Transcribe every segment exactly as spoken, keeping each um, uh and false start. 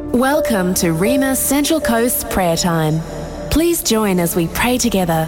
Welcome to Rema Central Coast Prayer Time. Please join as we pray together.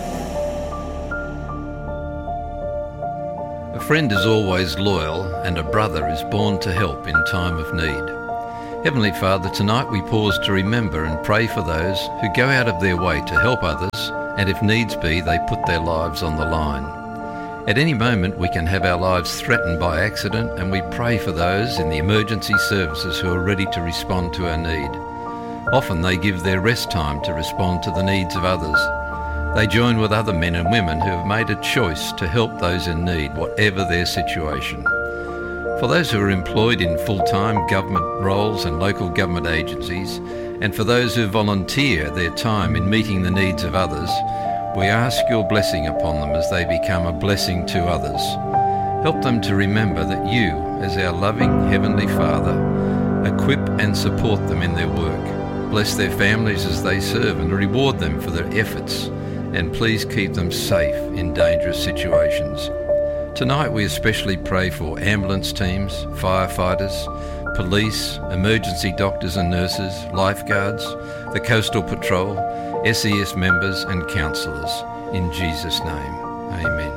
A friend is always loyal, and a brother is born to help in time of need. Heavenly Father, tonight we pause to remember and pray for those who go out of their way to help others, and if needs be, they put their lives on the line. At any moment we can have our lives threatened by accident, and we pray for those in the emergency services who are ready to respond to our need. Often they give their rest time to respond to the needs of others. They join with other men and women who have made a choice to help those in need, whatever their situation. For those who are employed in full-time government roles and local government agencies, and for those who volunteer their time in meeting the needs of others, we ask your blessing upon them as they become a blessing to others. Help them to remember that you, as our loving Heavenly Father, equip and support them in their work. Bless their families as they serve and reward them for their efforts, and please keep them safe in dangerous situations. Tonight we especially pray for ambulance teams, firefighters, police, emergency doctors and nurses, lifeguards, the Coastal Patrol, S E S members and counsellors. In Jesus' name, amen.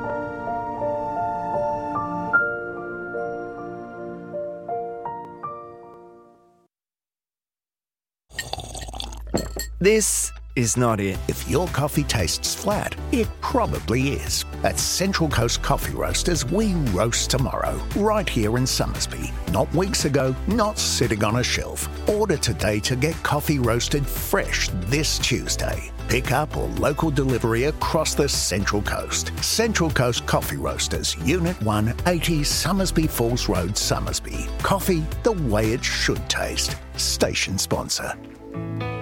This is not it. If your coffee tastes flat, it probably is. At Central Coast Coffee Roasters, we roast tomorrow, right here in Somersby. Not weeks ago, not sitting on a shelf. Order today to get coffee roasted fresh this Tuesday. Pick up or local delivery across the Central Coast. Central Coast Coffee Roasters, Unit one, eighty Somersby Falls Road, Somersby. Coffee the way it should taste. Station sponsor.